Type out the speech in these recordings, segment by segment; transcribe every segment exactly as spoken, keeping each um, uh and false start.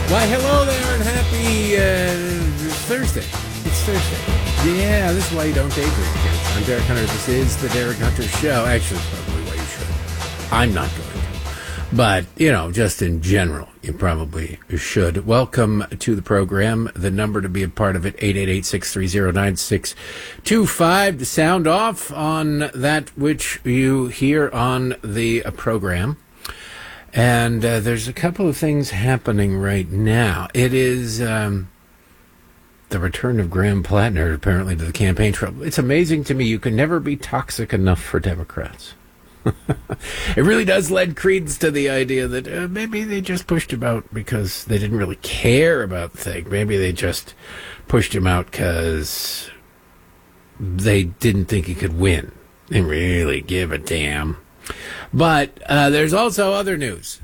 Why, hello there, and happy uh, Thursday. It's Thursday. Yeah, this is why you don't daydream, kids. I'm Derek Hunter. This is the Derek Hunter Show. Actually, it's probably why you should. I'm not going to. But, you know, just in general, you probably should. Welcome to the program. The number to be a part of it, eight eight eight, six three zero, nine six two five. To sound off on that which you hear on the uh, program. And uh, there's a couple of things happening right now. It is um, the return of Graham Plattner, apparently, to the campaign trail. It's amazing to me. You can never be toxic enough for Democrats. It really does lend credence to the idea that uh, maybe they just pushed him out because they didn't really care about the thing. Maybe they just pushed him out because they didn't think he could win. They didn't really give a damn. But uh, there's also other news.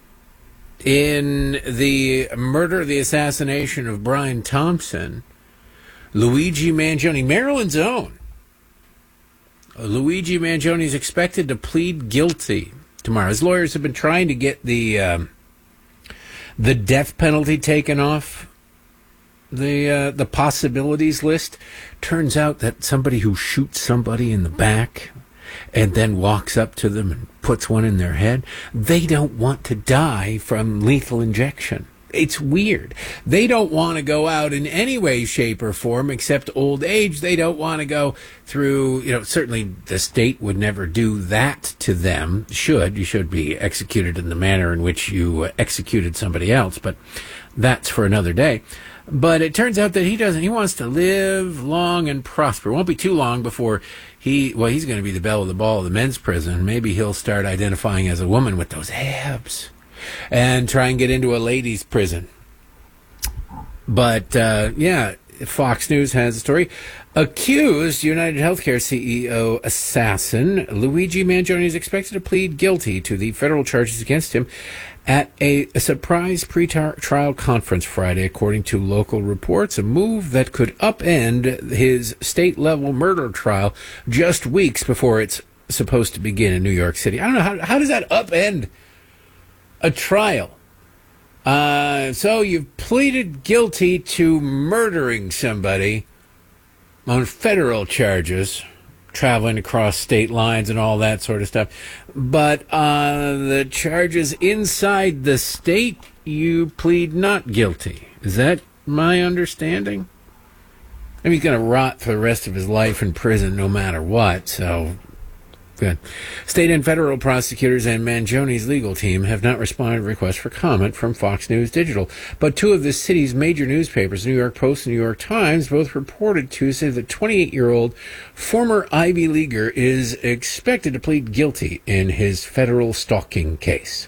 In the murder, the assassination of Brian Thompson, Luigi Mangione, Maryland's own, Luigi Mangione is expected to plead guilty tomorrow. His lawyers have been trying to get the um, the death penalty taken off the uh, the possibilities list. Turns out that somebody who shoots somebody in the back and then walks up to them and puts one in their head, they don't want to die from lethal injection. It's weird. They don't want to go out in any way, shape, or form except old age. They don't want to go through, you know, certainly the state would never do that to them. Should. You should be executed in the manner in which you executed somebody else, but that's for another day. But it turns out that he doesn't. He wants to live long and prosper. It won't be too long before he, well, he's going to be the belle of the ball of the men's prison. Maybe he'll start identifying as a woman with those abs and try and get into a ladies' prison. But, uh, yeah, Fox News has a story. Accused United Healthcare C E O assassin Luigi Mangione is expected to plead guilty to the federal charges against him at a, a surprise pre-trial conference Friday, according to local reports, a move that could upend his state-level murder trial just weeks before it's supposed to begin in New York City. I don't know, how, how does that upend a trial? Uh, so you've pleaded guilty to murdering somebody on federal charges, traveling across state lines and all that sort of stuff. But uh, the charges inside the state, you plead not guilty. Is that my understanding? I mean, he's going to rot for the rest of his life in prison no matter what, so good. State and federal prosecutors and Mangione's legal team have not responded to requests for comment from Fox News Digital. But two of the city's major newspapers, New York Post and New York Times, both reported Tuesday that twenty-eight-year-old former Ivy Leaguer is expected to plead guilty in his federal stalking case.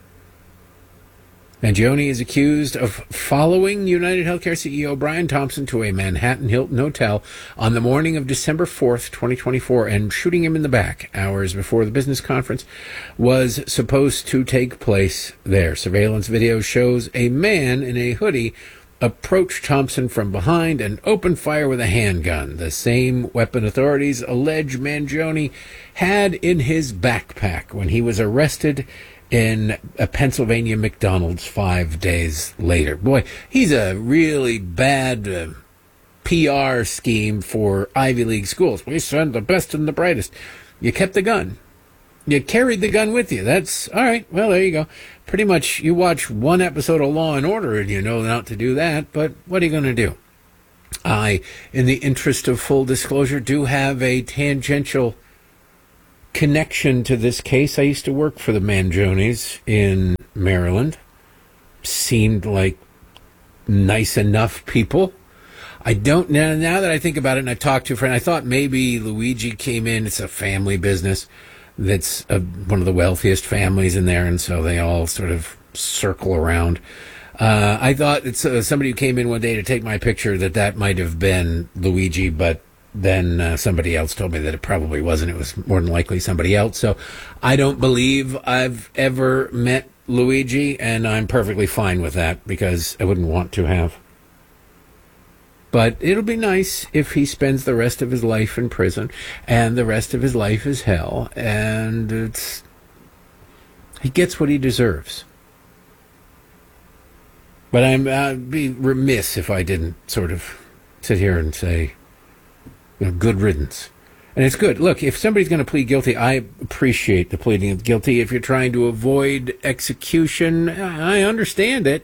Mangione is accused of following United Healthcare C E O Brian Thompson to a Manhattan Hilton hotel on the morning of December fourth, twenty twenty-four, and shooting him in the back hours before the business conference was supposed to take place there. Surveillance video shows a man in a hoodie approach Thompson from behind and open fire with a handgun, the same weapon authorities allege Mangione had in his backpack when he was arrested in a Pennsylvania McDonald's five days later. Boy, he's a really bad uh, P R scheme for Ivy League schools. We send the best and the brightest. You kept the gun. You carried the gun with you. That's, all right, well, there you go. Pretty much you watch one episode of Law and Order and you know not to do that, but what are you going to do? I, in the interest of full disclosure, do have a tangential connection to this case. I used to work for the Mangiones in Maryland. Seemed like nice enough people. I don't, now, now that I think about it and I talked to a friend, I thought maybe Luigi came in. It's a family business that's a, one of the wealthiest families in there, and so they all sort of circle around. Uh, I thought it's uh, somebody who came in one day to take my picture, that that might have been Luigi, but then uh, somebody else told me that it probably wasn't. It was more than likely somebody else. So I don't believe I've ever met Luigi, and I'm perfectly fine with that because I wouldn't want to have. But it'll be nice if he spends the rest of his life in prison, and the rest of his life is hell, and it's he gets what he deserves. But I'm, I'd be remiss if I didn't sort of sit here and say, you know, good riddance. And it's good. Look, if somebody's going to plead guilty, I appreciate the pleading of guilty. If you're trying to avoid execution, I understand it.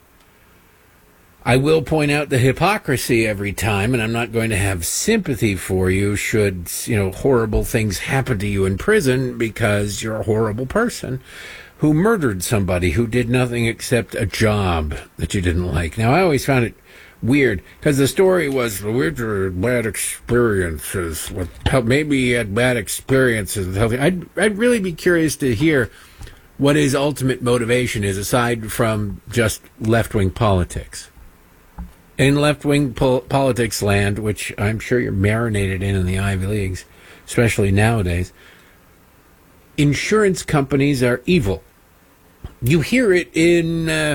I will point out the hypocrisy every time, and I'm not going to have sympathy for you should, you know, horrible things happen to you in prison because you're a horrible person who murdered somebody who did nothing except a job that you didn't like. Now, I always found it weird because the story was Richard had bad experiences with health. Maybe he had bad experiences with health. I'd, I'd really be curious to hear what his ultimate motivation is aside from just left-wing politics. In left-wing pol- politics land, which I'm sure you're marinated in in the Ivy Leagues, especially nowadays, insurance companies are evil. You hear it in uh,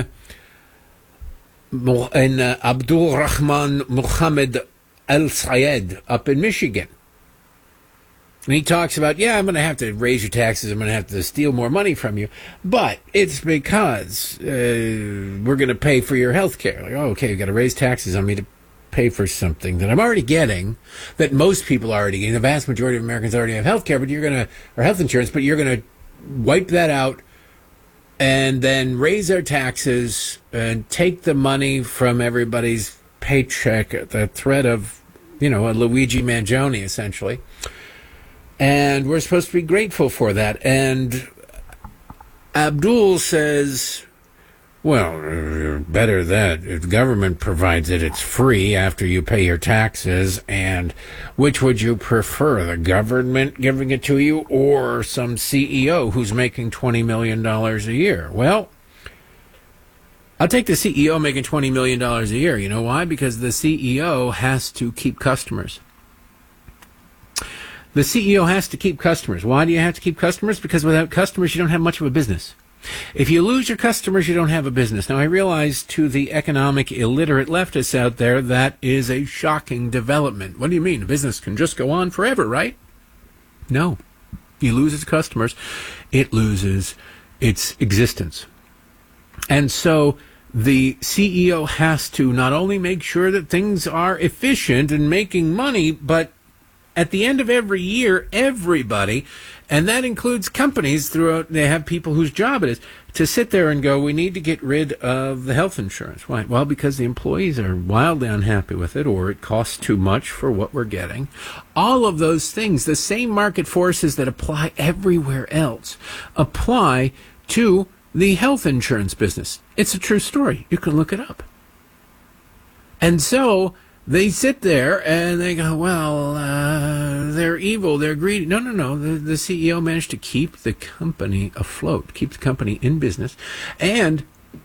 in uh, Abdul Rahman Muhammad Al Sayed up in Michigan. And he talks about, yeah, I'm going to have to raise your taxes. I'm going to have to steal more money from you. But it's because uh, we're going to pay for your health care. Like, oh, okay, you've got to raise taxes on me to pay for something that I'm already getting, that most people are already getting. The vast majority of Americans already have health care, but you're going to, or health insurance, but you're going to wipe that out and then raise our taxes and take the money from everybody's paycheck at the threat of, you know, a Luigi Mangione, essentially. And we're supposed to be grateful for that. And Abdul says, well, better that if the government provides it, it's free after you pay your taxes. And which would you prefer, the government giving it to you or some C E O who's making twenty million dollars a year? Well, I'll take the C E O making twenty million dollars a year. You know why? Because the C E O has to keep customers. The C E O has to keep customers. Why do you have to keep customers? Because without customers, you don't have much of a business. If you lose your customers, you don't have a business. Now, I realize to the economic illiterate leftists out there, that is a shocking development. What do you mean? A business can just go on forever, right? No. You lose its customers, it loses its existence. And so the C E O has to not only make sure that things are efficient and making money, but at the end of every year, everybody, and that includes companies throughout, they have people whose job it is to sit there and go, we need to get rid of the health insurance. Why? Well, because the employees are wildly unhappy with it, or it costs too much for what we're getting. All of those things, the same market forces that apply everywhere else, apply to the health insurance business. It's a true story. You can look it up. And so they sit there and they go, well, uh, they're evil, they're greedy. No, no, no. The, the C E O managed to keep the company afloat, keep the company in business, and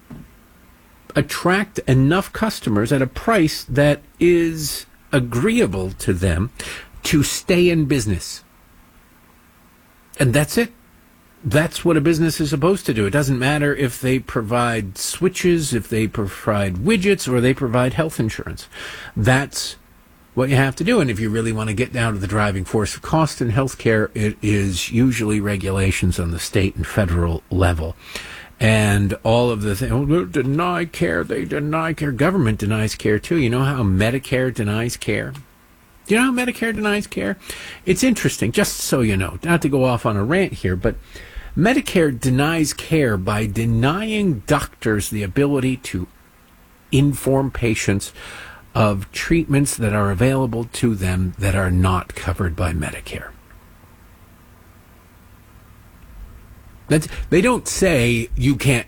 attract enough customers at a price that is agreeable to them to stay in business. And that's it. That's what a business is supposed to do. It doesn't matter if they provide switches, if they provide widgets, or they provide health insurance. That's what you have to do. And if you really want to get down to the driving force of cost in healthcare, it is usually regulations on the state and federal level. And all of the things, oh, they deny care, they deny care. Government denies care, too. You know how Medicare denies care? Do you know how Medicare denies care? It's interesting, just so you know, not to go off on a rant here, but Medicare denies care by denying doctors the ability to inform patients of treatments that are available to them that are not covered by Medicare. That's, they don't say you can't